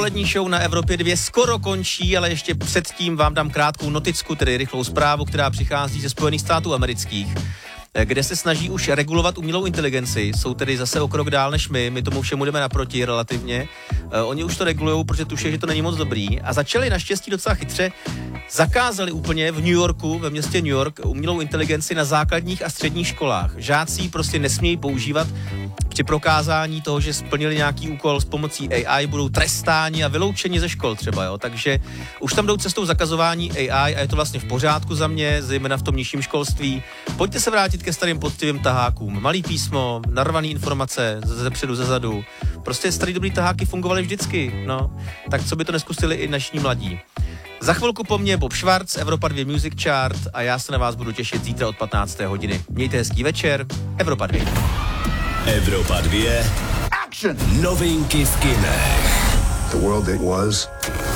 Odpolední show na Evropě 2 skoro končí, ale ještě předtím vám dám krátkou noticku, tedy rychlou zprávu, která přichází ze Spojených států amerických, kde se snaží už regulovat umělou inteligenci. Jsou tedy zase o krok dál než my tomu všemu jdeme naproti relativně. Oni už to regulujou, protože tuší, že to není moc dobrý a začali naštěstí docela chytře. Zakázali úplně v New Yorku, ve městě New York, umělou inteligenci na základních a středních školách. Žáci ji prostě nesmějí používat. Při prokázání toho, že splnili nějaký úkol s pomocí AI, budou trestáni a vyloučeni ze škol třeba, jo. Takže už tam jdou cestou zakazování AI a je to vlastně v pořádku za mě, zejména v tom nižším školství. Pojďte se vrátit ke starým poctivým tahákům. Malý písmo, narvaný informace ze předu, ze zadu. Prostě starý dobrý taháky fungovaly vždycky, no. Tak co by to neskusili i naši mladí. Za chvilku po mně Bob Schwarz, Evropa 2 Music Chart a já se na vás budu těšit zítra od 15. hodiny. Mějte hezký večer, Evropa 2. Evropa 2. Action! Novinky v kinech. The world it was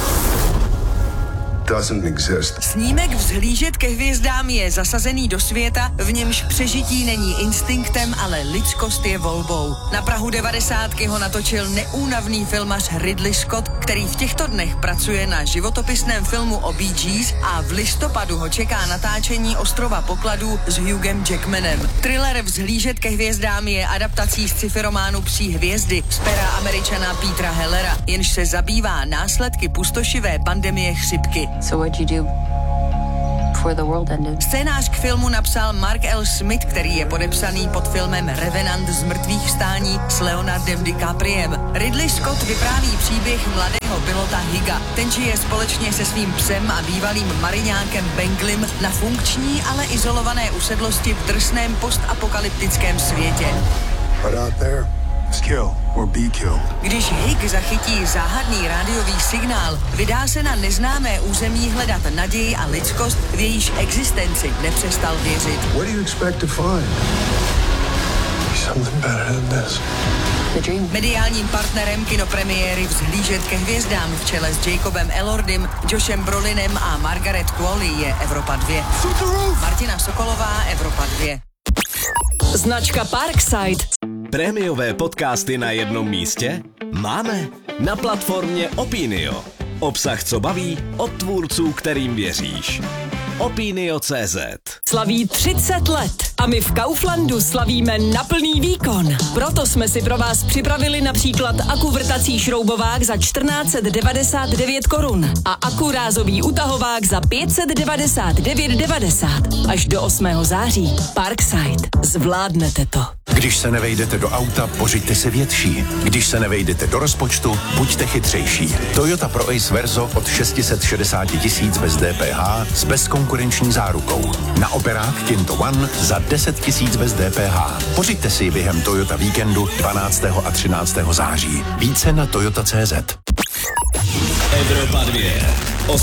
doesn't exist. Snímek Vzhlížet ke hvězdám je zasazený do světa, v němž přežití není instinktem, ale lidskost je volbou. Na prahu 90. ho natočil neúnavný filmař Ridley Scott, který v těchto dnech pracuje na životopisném filmu o Bee Gees a v listopadu ho čeká natáčení Ostrova pokladů s Hughem Jackmanem. Thriller Vzhlížet ke hvězdám je adaptací z sci-fi románu Psí hvězdy z pera Američana Petera Hellera, jenž se zabývá následky pustošivé pandemie chřipky. So what'd you do before the world ended? Scénář k filmu napsal Mark L. Smith, který je podepsaný pod filmem Revenant z mrtvých vstání s Leonardem DiCapriem. Ridley Scott vypráví příběh mladého pilota Higga. Ten žije společně se svým psem a bývalým mariňákem Benglim na funkční, ale izolované usedlosti v drsném postapokalyptickém světě. But out there, it's kill or be killed. Když Higg zachytí záhadný rádiový signál, vydá se na neznámé území hledat naději a lidskost, v jejíž existenci nepřestal věřit. What do you expect to find? Something better than this. The dream. Mediálním partnerem kinopremiéry Vzhlížet ke hvězdám v čele s Jacobem Elordem, Joshem Brolinem a Margaret Qualley je Evropa 2. Martina Sokolová, Evropa 2. Značka Parkside. Prémiové podcasty na jednom místě? Máme. Na platformě Opinio. Obsah, co baví, od tvůrců, kterým věříš. Opinio.cz. Slaví 30 let a my v Kauflandu slavíme na plný výkon. Proto jsme si pro vás připravili například akuvrtací šroubovák za 1499 korun a akurázový utahovák za 599,90 až do 8. září. Parkside. Zvládnete to. Když se nevejdete do auta, pořiďte si větší. Když se nevejdete do rozpočtu, buďte chytřejší. Toyota Pro Ace Verso od 660 000 bez DPH s bezkonkurenční zárukou. Na operák Kinto One za 10 000 bez DPH. Pořiďte si během Toyota víkendu 12. a 13. září. Více na toyota.cz. Evropa 2.